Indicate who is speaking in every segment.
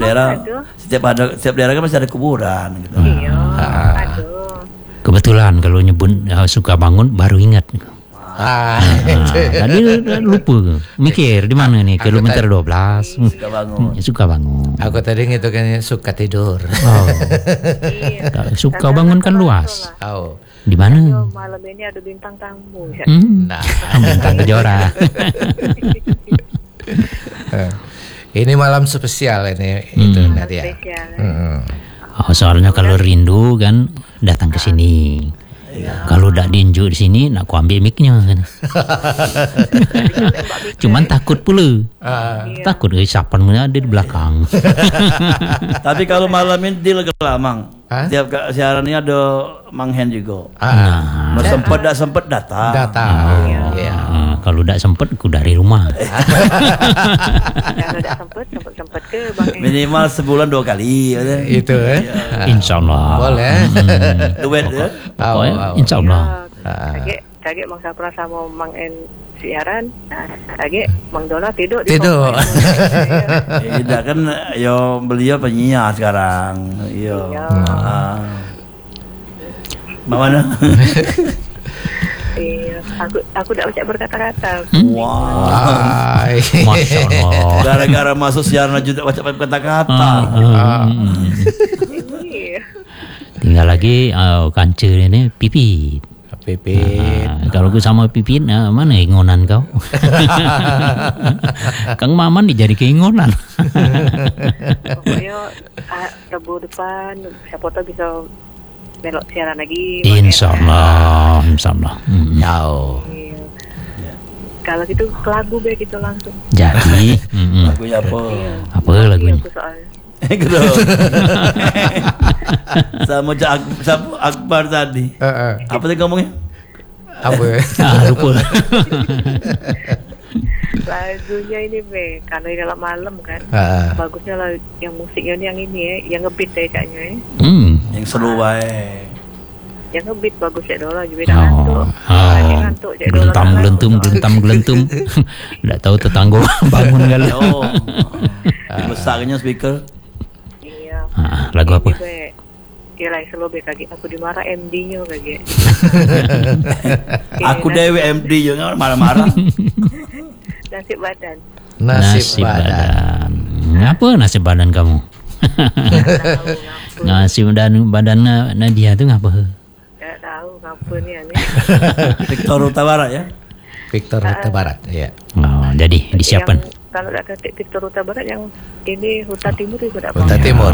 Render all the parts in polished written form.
Speaker 1: daerah,
Speaker 2: Aduh.
Speaker 1: setiap daerah kan masih ada kuburan gitu.
Speaker 2: Iya. Aduh.
Speaker 3: Kebetulan kalau nyebut suka bangun baru ingat. Tadi lupa mikir di mana nih kilometer 12.
Speaker 1: Suka bangun.
Speaker 3: Suka bangun.
Speaker 4: Aku tadi ngitungnya suka tidur.
Speaker 3: Oh.
Speaker 2: Iya.
Speaker 3: Suka bangun kan luas.
Speaker 4: Oh.
Speaker 3: Di mana?
Speaker 2: Aduh, malam ini ada bintang tamu.
Speaker 4: Nah,
Speaker 3: Bintang Kejora.
Speaker 4: ini malam spesial ini itu Nadia.
Speaker 2: Spesial.
Speaker 3: Oh, soalnya kalau rindu kan datang ke sini. Kalau udah diinjuk di sini, nak ku ambil mic-nya kan. Cuman takut pula. Takut isapan ada di belakang.
Speaker 1: Tapi kalau malam ini di Legelamang,
Speaker 4: Hah?
Speaker 1: tiap siaran ini ada Mang Hen juga.
Speaker 3: Nah,
Speaker 1: Mau sempet datang.
Speaker 4: Iya.
Speaker 3: Kalau udah sempet ku dari rumah.
Speaker 2: Kalau udah sempet ke Bang.
Speaker 1: Minimal sebulan 2 kali.
Speaker 4: Itu
Speaker 3: Insya Allah.
Speaker 4: Boleh.
Speaker 1: Duet ya.
Speaker 3: Pokoknya insya Allah.
Speaker 2: Kaget Mang Sapra sama Mang En siaran. Nah, kaget Mang Dola tidur.
Speaker 4: Tidur.
Speaker 1: Tidak kan, yo beliau penyiar sekarang. Yo.
Speaker 2: Iya.
Speaker 1: Mana?
Speaker 2: Iya. Aku tidak bisa berkata-kata.
Speaker 1: Wah.
Speaker 3: Masya Allah.
Speaker 1: Gara-gara masuk siaran aja tidak baca kata-kata.
Speaker 2: Iya.
Speaker 3: Tinggal lagi kancil ini pipit.
Speaker 4: Pipit.
Speaker 3: Kalau gue sama pipit, mana ingonan kau? Kang Maman dijadi keingonan.
Speaker 2: Pokoknya Rabu depan siapa tahu bisa melok siaran lagi.
Speaker 3: Insya Allah, insya Allah.
Speaker 4: Jauh.
Speaker 2: Iya. Kalau gitu ke lagu be gitu langsung.
Speaker 3: Jadi,
Speaker 1: Lagunya apa?
Speaker 3: apa lagunya?
Speaker 2: Aku soalnya.
Speaker 1: Gitu. Sama Akbar tadi. Apa tadi ngomongnya?
Speaker 4: Apa?
Speaker 3: Lupa.
Speaker 2: Lagunya ini be, karena ini dalam malam kan. Bagusnya lah yang musiknya ini yang ini ya, yang ngebeat ya kayaknya ya.
Speaker 1: Yang seru wae.
Speaker 2: Yang ngebeat bagus ya dola juga dah ngantuk. Lagi ngantuk ya dola.
Speaker 3: Gelentam. Tidak tahu tetangga bangun kali.
Speaker 1: Oh. Besarnya speaker.
Speaker 2: Iya.
Speaker 3: Lagu apa?
Speaker 2: Iya lah selalu be kaki aku dimarah MD-nya kaki.
Speaker 1: Aku dewe MD jangan marah-marah.
Speaker 2: Nasib badan.
Speaker 4: Nasib badan.
Speaker 3: Apa nasib badan kamu? Nasib badan Nadia itu ngapa?
Speaker 2: Tidak tahu ngapa nih aneh.
Speaker 1: Victor Huta Barat ya.
Speaker 4: Victor Huta Barat, ya.
Speaker 3: Oh, jadi disiapkan.
Speaker 2: Kalau tidak ketik Victor Huta Barat yang ini Huta Timur juga tidak
Speaker 4: Huta Timur.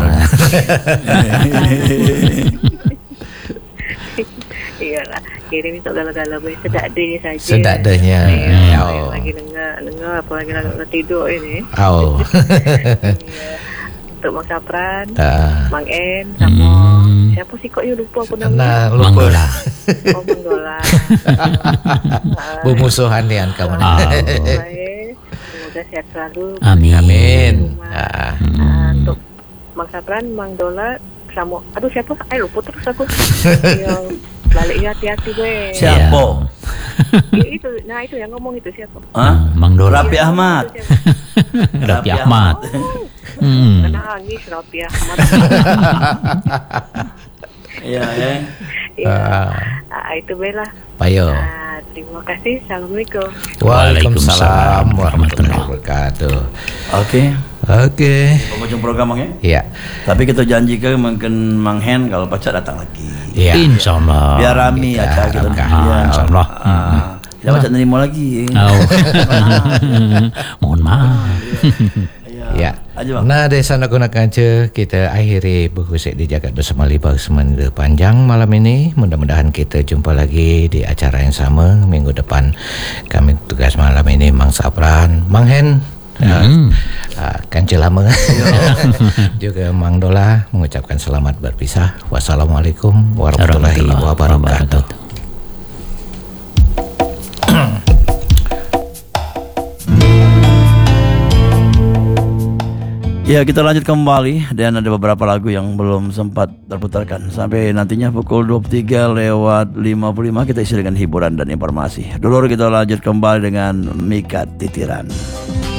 Speaker 2: Iyalah, kirim itu galau-galau sedaknya saja.
Speaker 4: Sedaknya.
Speaker 2: Lagi dengar apalagi lagi tidur ini.
Speaker 4: Oh.
Speaker 2: Untuk Mang Sapran, Mang En, sama siapa sih kok lupa aku
Speaker 4: Nah,
Speaker 2: namanya.
Speaker 4: lupa.
Speaker 2: Oh, Mang Dola.
Speaker 4: Bermusuhan nih kamu.
Speaker 2: Semoga sehat selalu.
Speaker 3: Amin.
Speaker 2: Untuk Mang Sapran, Mang Dola, sama aduh siapa? Lupa terus aku. Yang baliknya hati-hati gue.
Speaker 1: Siapa?
Speaker 2: Itu yang ngomong itu siapa?
Speaker 3: Mang Dola.
Speaker 1: Raffi Ahmad.
Speaker 3: Raffi Ahmad.
Speaker 2: Kena nangis Raffi Ahmad.
Speaker 1: Iya ya.
Speaker 2: Itu Bella.
Speaker 4: Payo.
Speaker 2: Terima kasih. Assalamualaikum.
Speaker 4: Waalaikumsalam warahmatullahi wabarakatuh.
Speaker 1: Oke. Penghujung program Mang ya.
Speaker 4: Iya.
Speaker 1: Tapi kita janjikan mungkin Mang Hen kalau pacar datang lagi.
Speaker 4: Iya.
Speaker 3: Insya Allah.
Speaker 1: Biar rame acara kita.
Speaker 3: Insya Allah.
Speaker 1: Kita pacar nerima lagi.
Speaker 3: Mohon maaf.
Speaker 4: Ya.
Speaker 1: Aja Bang.
Speaker 4: Nah, desa nak kanca kita akhiri berkusik di jagat bersama Libau Semenda Panjang malam ini. Mudah-mudahan kita jumpa lagi di acara yang sama minggu depan. Kami tugas malam ini Mang Sapran, Mang Hen, kanca lama juga Mang Dola mengucapkan selamat berpisah. Wassalamualaikum warahmatullahi wabarakatuh.
Speaker 1: Ya, kita lanjut kembali dan ada beberapa lagu yang belum sempat terputarkan. Sampai nantinya pukul 23:55 kita isi dengan hiburan dan informasi. Dulu kita lanjut kembali dengan Mika Titiran.